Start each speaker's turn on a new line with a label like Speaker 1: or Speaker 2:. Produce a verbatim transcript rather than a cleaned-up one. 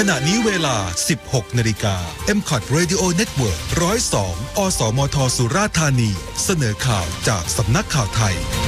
Speaker 1: ขณะนี้เวลา สิบหกนาฬิกา เอ็ม คอท Radio Network หนึ่งศูนย์สอง อสมทสุราษฎร์ธานีเสนอข่าวจากสำนักข่าวไทย